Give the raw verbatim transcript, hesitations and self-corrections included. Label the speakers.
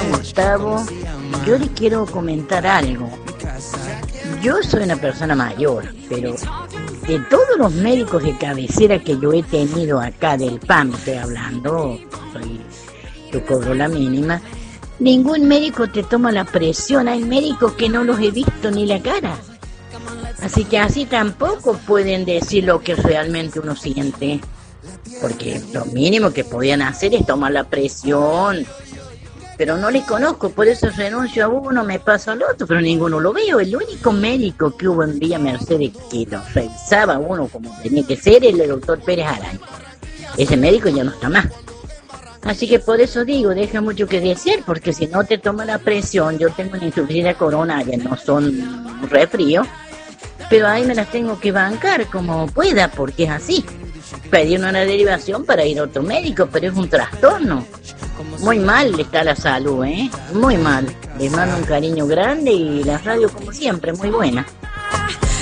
Speaker 1: Gustavo. Yo le quiero comentar algo. Yo soy una persona mayor, pero de todos los médicos de cabecera que yo he tenido acá del P A M, estoy hablando, soy, yo cobro la mínima, ningún médico te toma la presión. Hay médicos que no los he visto ni la cara. Así que así tampoco pueden decir lo que realmente uno siente. Porque lo mínimo que podían hacer es tomar la presión. Pero no les conozco, por eso renuncio a uno, me paso al otro, pero ninguno lo veo. El único médico que hubo en Villa Mercedes que lo revisaba uno como tenía que ser es el doctor Pérez Araña. Ese médico ya no está más. Así que por eso digo, deja mucho que desear, porque si no te toma la presión, yo tengo una insuficiencia coronaria, no son un resfrío, pero ahí me las tengo que bancar como pueda, porque es así. Pedir una derivación para ir a otro médico, pero es un trastorno. Muy mal está la salud, ¿eh? Muy mal. Les mando un cariño grande y la radio, como siempre, muy buena.